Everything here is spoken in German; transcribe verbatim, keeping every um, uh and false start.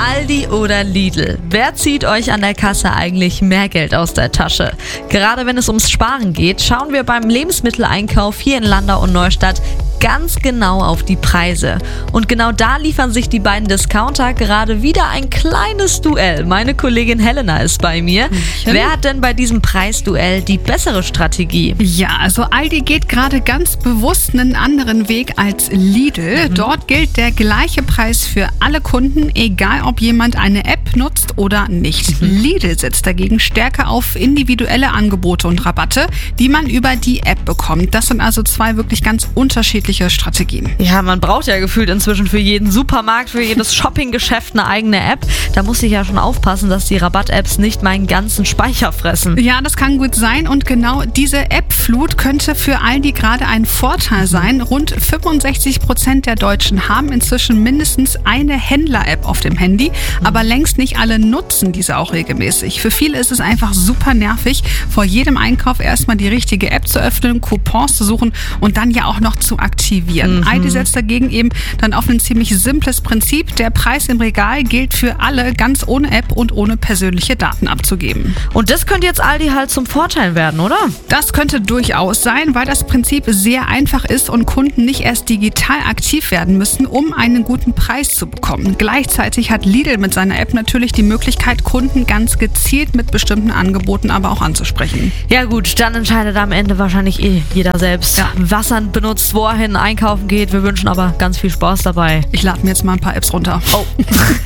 Aldi oder Lidl? Wer zieht euch an der Kasse eigentlich mehr Geld aus der Tasche? Gerade wenn es ums Sparen geht, schauen wir beim Lebensmitteleinkauf hier in Landau und Neustadt ganz genau auf die Preise. Und genau da liefern sich die beiden Discounter gerade wieder ein kleines Duell. Meine Kollegin Helena ist bei mir. Hallöchen. Wer hat denn bei diesem Preisduell die bessere Strategie? Ja, also Aldi geht gerade ganz bewusst einen anderen Weg als Lidl. Mhm. Dort gilt der gleiche Preis für alle Kunden, egal ob jemand eine App nutzt oder nicht. Mhm. Lidl setzt dagegen stärker auf individuelle Angebote und Rabatte, die man über die App bekommt. Das sind also zwei wirklich ganz unterschiedliche Strategien. Ja, man braucht ja gefühlt inzwischen für jeden Supermarkt, für jedes Shoppinggeschäft eine eigene App. Da muss ich ja schon aufpassen, dass die Rabatt-Apps nicht meinen ganzen Speicher fressen. Ja, das kann gut sein und genau diese App-Flut könnte für Aldi gerade ein Vorteil sein. Rund fünfundsechzig Prozent der Deutschen haben inzwischen mindestens eine Händler-App auf dem Handy, aber längst nicht alle nutzen diese auch regelmäßig. Für viele ist es einfach super nervig, vor jedem Einkauf erstmal die richtige App zu öffnen, Coupons zu suchen und dann ja auch noch zu aktivieren. Mhm. Aldi setzt dagegen eben dann auf ein ziemlich simples Prinzip. Der Preis im Regal gilt für alle, ganz ohne App und ohne persönliche Daten abzugeben. Und das könnte jetzt Aldi halt zum Vorteil werden, oder? Das könnte durchaus sein, weil das Prinzip sehr einfach ist und Kunden nicht erst digital aktiv werden müssen, um einen guten Preis zu bekommen. Gleichzeitig hat Lidl mit seiner App natürlich die Möglichkeit, Kunden ganz gezielt mit bestimmten Angeboten aber auch anzusprechen. Ja gut, dann entscheidet am Ende wahrscheinlich eh jeder selbst, ja. was er benutzt, wo er hin einkaufen geht. Wir wünschen aber ganz viel Spaß dabei. Ich lade mir jetzt mal ein paar Apps runter. Oh.